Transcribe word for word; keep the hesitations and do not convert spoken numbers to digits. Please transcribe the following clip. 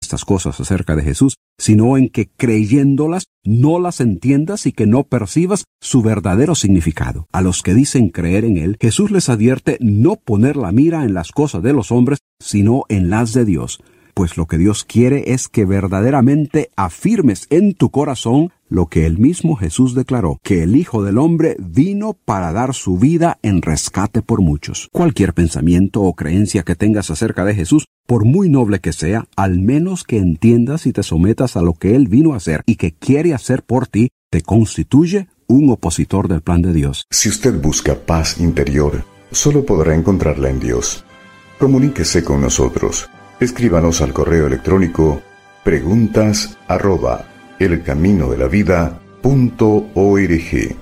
estas cosas acerca de Jesús, sino en que creyéndolas no las entiendas y que no percibas su verdadero significado. A los que dicen creer en Él, Jesús les advierte no poner la mira en las cosas de los hombres, sino en las de Dios. Pues lo que Dios quiere es que verdaderamente afirmes en tu corazón lo que el mismo Jesús declaró, que el Hijo del Hombre vino para dar su vida en rescate por muchos. Cualquier pensamiento o creencia que tengas acerca de Jesús, por muy noble que sea, al menos que entiendas y te sometas a lo que Él vino a hacer y que quiere hacer por ti, te constituye un opositor del plan de Dios. Si usted busca paz interior, solo podrá encontrarla en Dios. Comuníquese con nosotros. Escríbanos al correo electrónico preguntas arroba elcaminodelavida punto org.